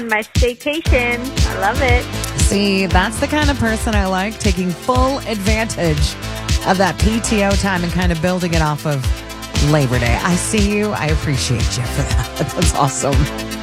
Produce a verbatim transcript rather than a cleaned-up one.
My staycation. I love it. See, that's the kind of person I like, taking full advantage of that P T O time and kind of building it off of Labor Day. I see you. I appreciate you for that. That's awesome.